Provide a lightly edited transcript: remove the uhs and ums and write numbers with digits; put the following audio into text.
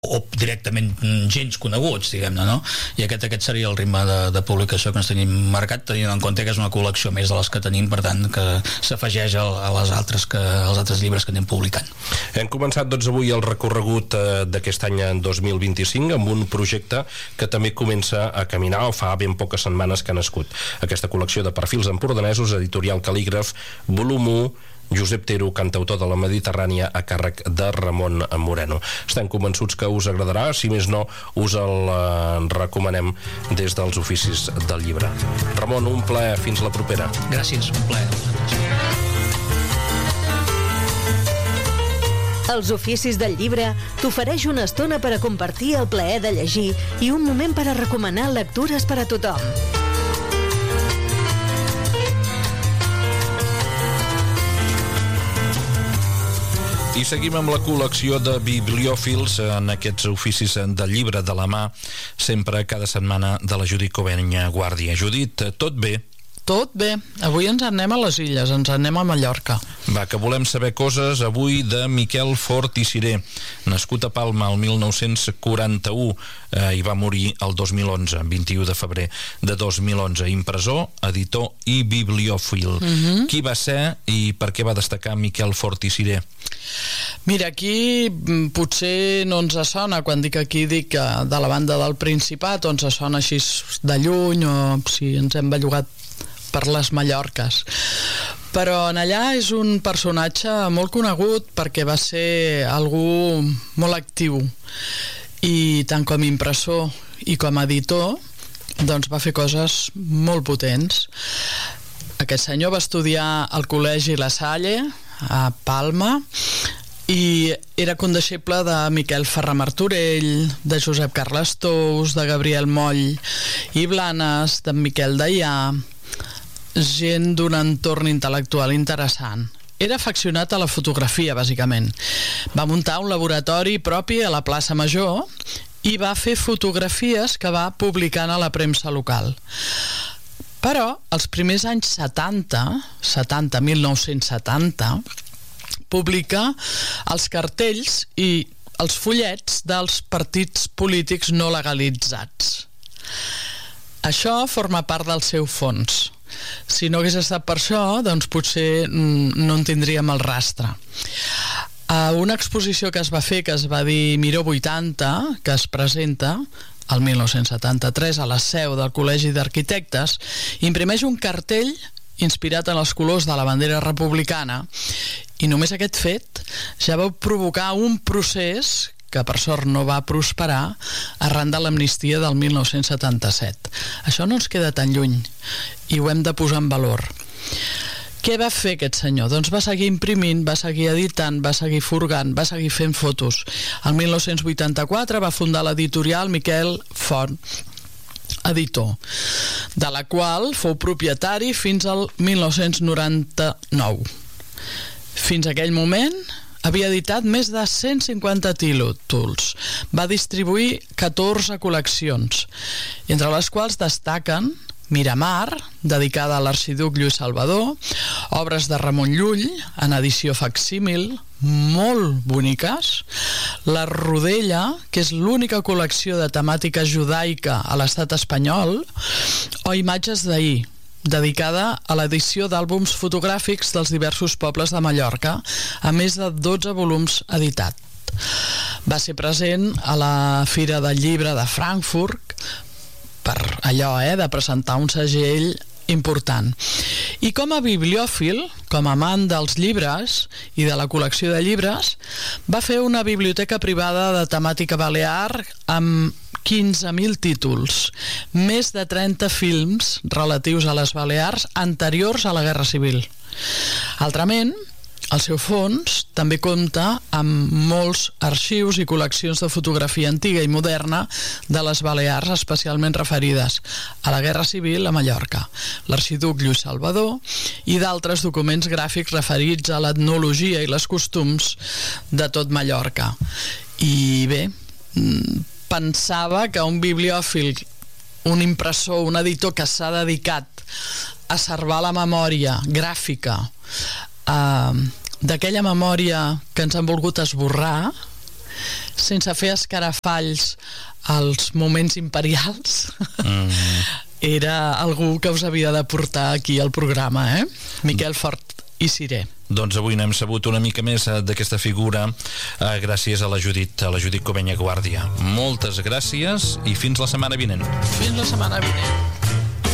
o directament gens coneguts, diguem-ne, no? I aquest seria el ritme de publicació que ens tenim marcat, tenint en compte que és una col·lecció més de les que tenim, per tant, que s'afegeix als altres llibres que anem publicant. Hem començat, doncs, avui el recorregut d'aquest any 2025 amb un projecte que també comença a caminar, o fa ben poques setmanes que ha nascut. Aquesta col·lecció de perfils empordanesos, editorial Cal·lígraf, volum 1, Josep Tero, cantautor de la Mediterrània, a càrrec de Ramon Moreno. Estem convençuts que us agradarà, si més no, us el recomanem des dels oficis del llibre. Ramon, un plaer, fins la propera. Gràcies, un plaer. Els oficis del llibre t'ofereix una estona per a compartir el plaer de llegir i un moment per a recomanar lectures per a tothom. I seguim amb la col·lecció de bibliòfils en aquests oficis del llibre de la mà, sempre cada setmana, de la Judit Covenya Guàrdia. Judit, tot bé? Tot bé. Avui ens anem a les Illes, ens anem a Mallorca. Va, que volem saber coses avui de Miquel Fort i Ciré, nascut a Palma el 1941 i va morir el 2011, 21 de febrer de 2011. Impressor, editor i bibliòfil. Qui va ser i per què va destacar Miquel Fort i Ciré? Mira, aquí potser no ens sona, quan dic aquí dic de la banda del Principat, o ens sona així de lluny, o si ens hem bellugat per les Mallorques. Però en allà és un personatge molt conegut perquè va ser algú molt actiu, i tant com impressor i com editor doncs va fer coses molt potents. Aquest senyor va estudiar al Col·legi La Salle a Palma i era condeixeble de Miquel Ferrer Martorell, de Josep Carles Tous, de Gabriel Moll i Blanes, de Miquel Deià, gent d'un entorn intel·lectual interessant. Era afeccionat a la fotografia, bàsicament. Va muntar un laboratori propi a la plaça Major i va fer fotografies que va publicant a la premsa local. Però els primers anys 1970, publica els cartells i els fullets dels partits polítics no legalitzats. Això forma part del seu fons. Si no hagués estat per això, doncs potser no en tindríem el rastre. A una exposició que es va fer, que es va dir Miró 80, que es presenta el 1973 a la seu del Col·legi d'Arquitectes, imprimeix un cartell inspirat en els colors de la bandera republicana, i només aquest fet ja va provocar un procés que per sort no va prosperar arran de l'amnistia del 1977. Això no ens queda tan lluny i ho hem de posar en valor. Què va fer aquest senyor? Doncs va seguir imprimint, va seguir editant, va seguir furgant, va seguir fent fotos. El 1984 va fundar l'editorial Miquel Fort, editor, de la qual fou propietari fins al 1999. Fins a aquell moment havia editat més de 150 títols. Va distribuir 14 col·leccions, entre les quals destaquen Miramar, dedicada a l'arxiduc Lluís Salvador, obres de Ramon Llull, en edició facsímil, molt boniques, La Rodella, que és l'única col·lecció de temàtica judaica a l'estat espanyol, o Imatges d'ahir, dedicada a l'edició d'àlbums fotogràfics dels diversos pobles de Mallorca, a més de 12 volums editat. Va ser present a la Fira del Llibre de Frankfurt per allò, de presentar un segell important. I com a bibliòfil, com a amant dels llibres i de la col·lecció de llibres, va fer una biblioteca privada de temàtica balear amb 15.000 títols, més de 30 films relatius a les Balears anteriors a la Guerra Civil. Altrament, el seu fons també compta amb molts arxius i col·leccions de fotografia antiga i moderna de les Balears, especialment referides a la Guerra Civil a Mallorca, l'arxiduc Lluís Salvador i d'altres documents gràfics referits a l'etnologia i les costums de tot Mallorca. I bé, pensava que un bibliòfil, un impressor, un editor que s'ha dedicat a servar la memòria gràfica d'aquella memòria que ens han volgut esborrar, sense fer escarafalls als moments imperials, era algú que us havia de portar aquí al programa, Miquel Fort i Ciré. Doncs avui n'hem sabut una mica més d'aquesta figura gràcies a la Judit Comenya Guàrdia. Moltes gràcies i fins la setmana vinent. Fins la setmana vinent.